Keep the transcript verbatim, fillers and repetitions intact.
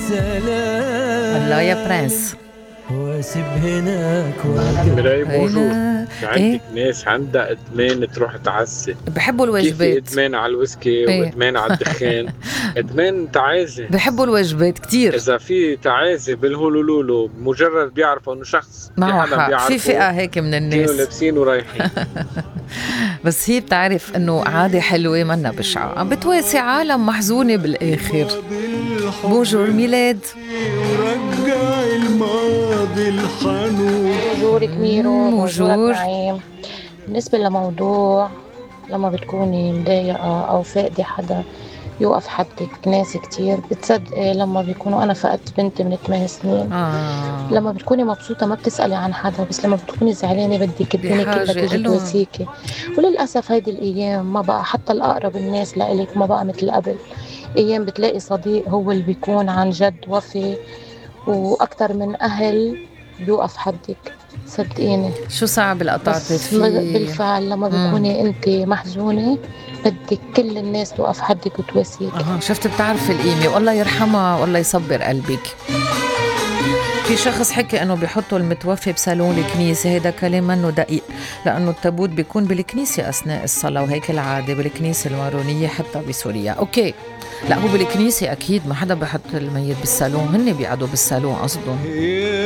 الله يا برنس. واسيب هناك ملاي موجود. هنا عندك ايه ناس عندها ادمان تروح تعسل. بحبوا كيف في الوجبات. ادمان على الويسكي ايه وادمان على الدخان؟ ادمان تعازي. بحبوا الوجبات كتير. اذا في تعازي بالهولولولو مجرد بيعرفوا انه شخص في معه حدا حق، في فئة بيعرفه هيك من كانوا الناس. لابسين ورايحين. بس هي بتعرف انه عادة حلوة منا بشعة، عم بتواسي عالم محزونة بالاخر. بونجور ميلاد. ورجع الماضي الحنون. بونجورك ميرو، بونجورك بونجور. نعيم. بالنسبة لموضوع لما بتكوني مضايقة أو فاقدة حدا يوقف حدك، ناس كتير بتصدقي لما بيكونوا. أنا فقدت بنتي من ثمان سنين. آه. لما بتكوني مبسوطة ما بتسألي عن حدا، بس لما بتكوني زعلانة بدك الدنيا كلها بحاجة تيجي إلهم. تواسيكي. وللأسف هيدي الأيام ما بقى حتى الأقرب الناس لإلك ما بقى مثل قبل. أيام بتلاقي صديق هو اللي بيكون عن جد وفي، وأكتر من أهل بيوقف حدك، صدقيني. شو صعب اللي قطعتي بس م- فيه. بالفعل لما مم. بتكوني انت محزونة بدك كل الناس توقف حدك وتواسيك. اها شفت بتعرف القيمة، والله يرحمها والله يصبر قلبك. في شخص حكي انه بيحطوا المتوفي بصالون الكنيسة، هيدا كلام منه دقيق، لانه التابوت بيكون بالكنيسة اثناء الصلاة، وهيك العادة بالكنيسة المارونية حتى بسوريا. اوكي لا هو بالكنيسة اكيد، ما حدا بحط الميت بالصالون، هن بيقعدوا بالصالون قصدهم.